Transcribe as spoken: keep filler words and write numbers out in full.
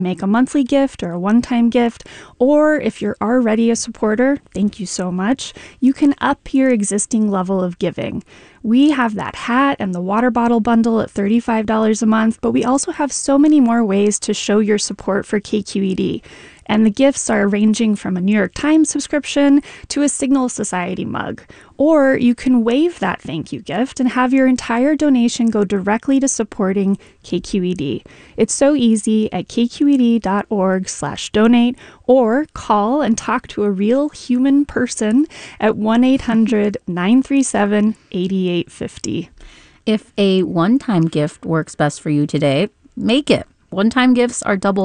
make a monthly gift or a one-time gift, or if you're already a supporter, thank you so much, you can up your existing level of giving. We have that hat and the water bottle bundle at thirty-five dollars a month, but we also have so many more ways to show your support for K Q E D. And the gifts are ranging from a New York Times subscription to a Signal Society mug. Or you can waive that thank you gift and have your entire donation go directly to supporting K Q E D. It's so easy at kqed.org slash donate, or call and talk to a real human person at one eight hundred nine three seven eight eight five zero. If a one-time gift works best for you today, make it. One-time gifts are double